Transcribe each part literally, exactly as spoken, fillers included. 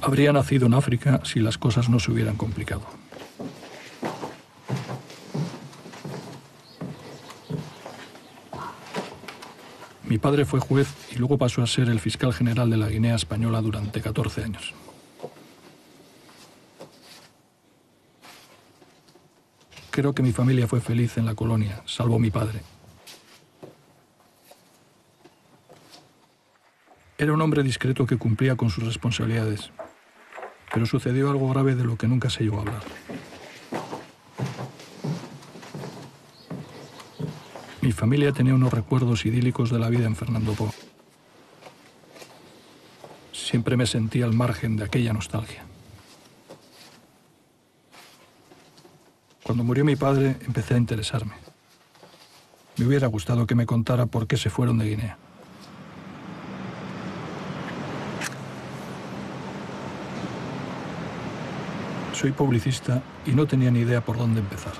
Habría nacido en África si las cosas no se hubieran complicado. Mi padre fue juez y luego pasó a ser el fiscal general de la Guinea Española durante catorce años. Creo que mi familia fue feliz en la colonia, salvo mi padre. Era un hombre discreto que cumplía con sus responsabilidades, pero sucedió algo grave de lo que nunca se llegó a hablar. Mi familia tenía unos recuerdos idílicos de la vida en Fernando Poo. Siempre me sentí al margen de aquella nostalgia. Cuando murió mi padre, empecé a interesarme. Me hubiera gustado que me contara por qué se fueron de Guinea. Soy publicista y no tenía ni idea por dónde empezar.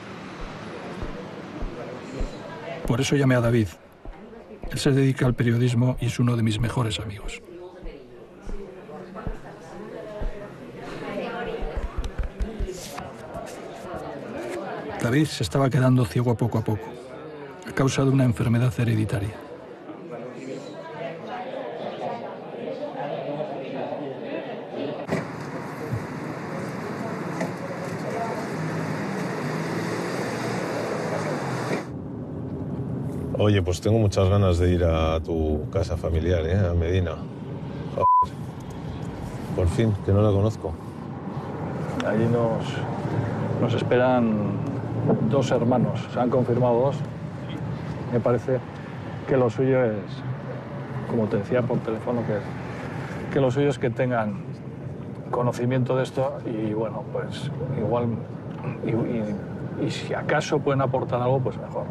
Por eso llamé a David. Él se dedica al periodismo y es uno de mis mejores amigos. David se estaba quedando ciego poco a poco, a causa de una enfermedad hereditaria. Oye, pues tengo muchas ganas de ir a tu casa familiar, ¿eh? A Medina. Joder. Por fin, que no la conozco. Allí nos, nos esperan dos hermanos. Se han confirmado dos. Me parece que lo suyo es, como te decía por teléfono, que, que lo suyo es que tengan conocimiento de esto y, bueno, pues igual, y, y, y si acaso pueden aportar algo, pues mejor.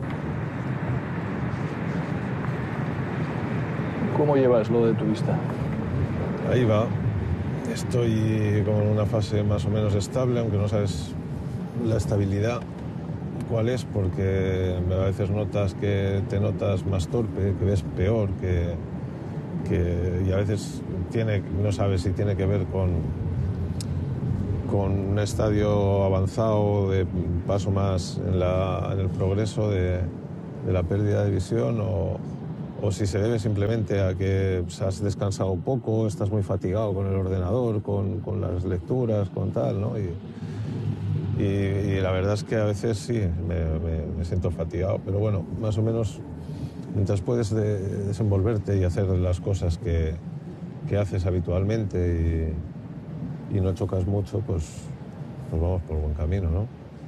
¿Cómo llevas lo de tu vista? Ahí va. Estoy como en una fase más o menos estable, aunque no sabes la estabilidad cuál es, porque a veces notas que te notas más torpe, que ves peor, que, que, y a veces tiene, no sabes si tiene que ver con, con un estadio avanzado de paso más en, la, en el progreso de, de la pérdida de visión o... o si se debe simplemente a que has descansado poco, estás muy fatigado con el ordenador, con, con las lecturas, con tal, ¿no? Y, y, y la verdad es que a veces sí, me, me, me siento fatigado, pero bueno, más o menos, mientras puedes de, desenvolverte y hacer las cosas que, que haces habitualmente y, y no chocas mucho, pues, pues vamos por buen camino, ¿no?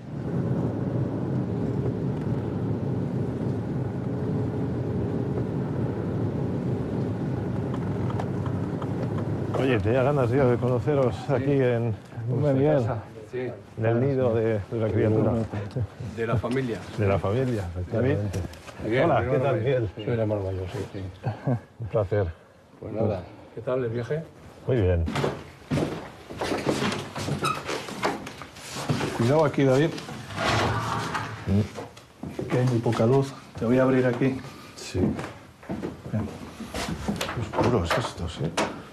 Oye, tenía ganas, tío, de conoceros sí. aquí en, en Miguel, sí. en el nido de, de la criatura. De la familia. De la familia, efectivamente. Miguel, hola, ¿qué tal, Miguel? Soy el hermano mayor, sí, sí. Un placer. Pues nada, ¿qué tal el viaje? Muy bien. Cuidado aquí, David. Mm. Que hay muy poca luz. Te voy a abrir aquí. Sí. Bien. Qué oscuro es esto, sí.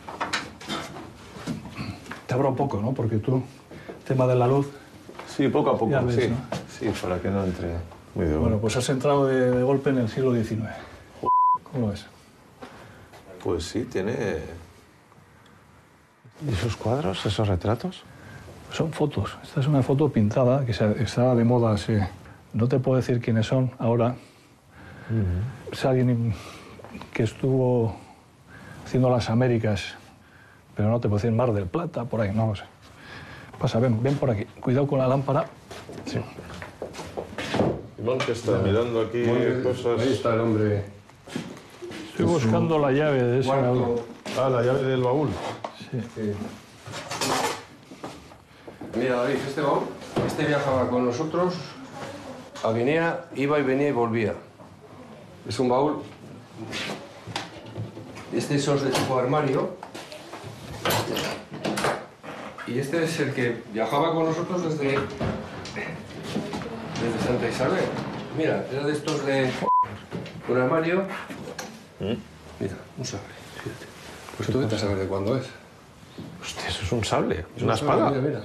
Te abro un poco, ¿no? Porque tú, tema de la luz... Sí, poco a poco, ves, sí. ¿no? Sí, para que no entre muy de Bueno, bueno. pues has entrado de, de golpe en el siglo diecinueve. ¿Cómo lo ves? Pues sí, tiene... ¿Y esos cuadros, esos retratos? Son fotos. Esta es una foto pintada que se, está de moda. Sí. No te puedo decir quiénes son ahora. Uh-huh. Es alguien que estuvo haciendo las Américas, pero no te puedo decir Mar del Plata, por ahí, no lo sé. Pasa, ven, ven por aquí. Cuidado con la lámpara. Sí. Iván, que está ya. mirando aquí Muy, cosas... Ahí está el hombre. Estoy buscando la llave de ese baúl. Ah, la llave del baúl. Sí. sí. Mira, David, este baúl, este viajaba con nosotros a Guinea, iba y venía y volvía. Es un baúl... Este es de tipo armario. Y este es el que viajaba con nosotros desde, desde Santa Isabel. Mira, era de estos de un armario. ¿Mm? Mira, un sable, fíjate. Pues tú vete a saber de cuándo es. es un sable, Es una un sable, espada. Mira, mira.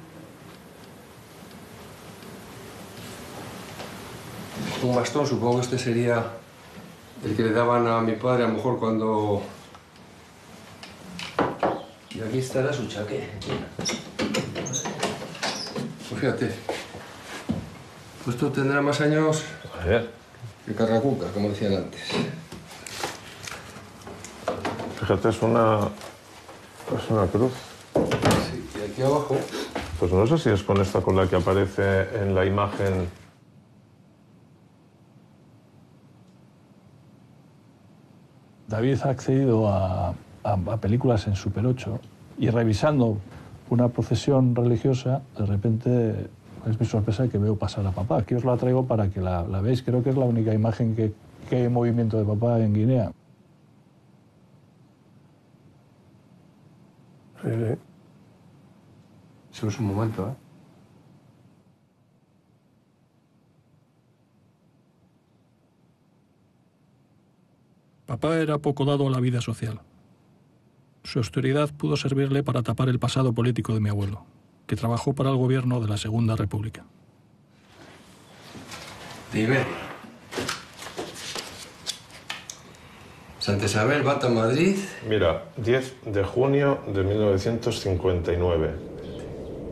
Un bastón, supongo que este sería el que le daban a mi padre a lo mejor cuando... Y aquí estará su chaqué. Pues fíjate. Pues esto tendrá más años A ver, que Carracuca, como decían antes. fíjate, es una, es una cruz. Sí, y aquí abajo... Pues no sé si es con esta con la que aparece en la imagen. David ha accedido a, a, a películas en Super ocho y revisando una procesión religiosa, de repente es mi sorpresa que veo pasar a papá. Aquí os la traigo para que la, la veáis. Creo que es la única imagen que, que hay en movimiento de papá en Guinea. Sí, sí. Eso es un momento, ¿eh? Papá era poco dado a la vida social. Su austeridad pudo servirle para tapar el pasado político de mi abuelo, que trabajó para el gobierno de la Segunda República. De Iberia. Santa Isabel, Bata, Madrid. Mira, diez de junio de mil novecientos cincuenta y nueve.